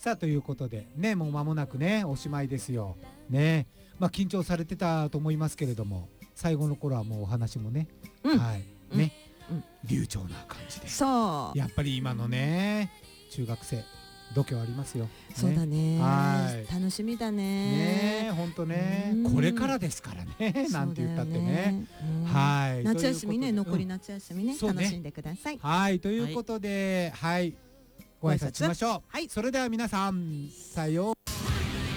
さあということでね、もう間もなくねおしまいですよね。まあ緊張されてたと思いますけれども、最後の頃はもうお話もね、はいね、流暢な感じで、 そうやっぱり今のね中学生度胸ありますよ。 そうだね。 はい、 楽しみだね。 ね。 本当ね、これからですからね。なんて言ったってね。はい。 夏休みね、残り夏休みね、楽しんでください。 はい、ということで、はい、ご挨拶しましょう。はい、それでは皆さん、さよう。